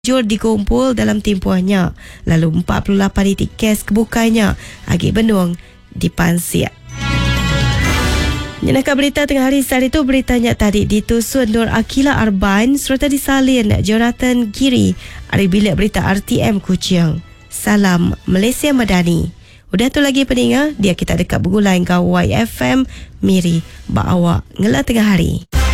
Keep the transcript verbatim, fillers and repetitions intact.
jur dikumpul dalam tempohnya. Lalu empat puluh lapan titik kes kebukanya agi benung dipansir. Jenaka berita tengah hari saat itu beritanya tadi ditusun Nur Akila Arbain serta disalin Jonathan Giri dari bilik berita R T M Kuching. Salam Malaysia Madani. Udah tu lagi pendengar, dia kita dekat bergulai kau Y F M Miri ba awak ngela tengah hari.